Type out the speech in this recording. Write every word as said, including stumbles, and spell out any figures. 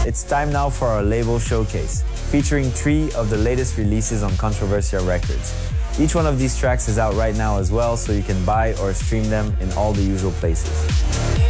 It's time now for our label showcase, featuring three of the latest releases on Controversia Records. Each one of these tracks is out right now as well, so you can buy or stream them in all the usual places.